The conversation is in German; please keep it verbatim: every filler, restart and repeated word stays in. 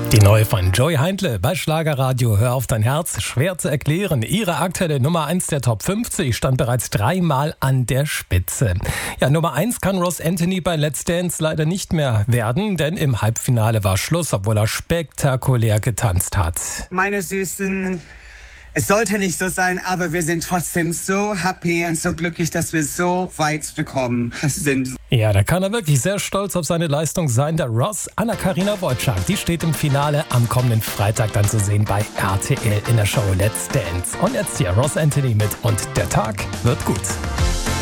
Die neue von Joey Heindle bei Schlagerradio Hör auf dein Herz. Schwer zu erklären. Ihre aktuelle Nummer eins der Top fünfzig stand bereits dreimal an der Spitze. Ja, Nummer eins kann Ross Anthony bei Let's Dance leider nicht mehr werden, denn im Halbfinale war Schluss, obwohl er spektakulär getanzt hat. Meine Süßen, es sollte nicht so sein, aber wir sind trotzdem so happy und so glücklich, dass wir so weit gekommen sind. Ja, da kann er wirklich sehr stolz auf seine Leistung sein. Der Ross, Anna-Karina Wojcik, die steht im Finale am kommenden Freitag dann zu sehen bei R T L in der Show Let's Dance. Und jetzt hier Ross Anthony mit Und der Tag wird gut.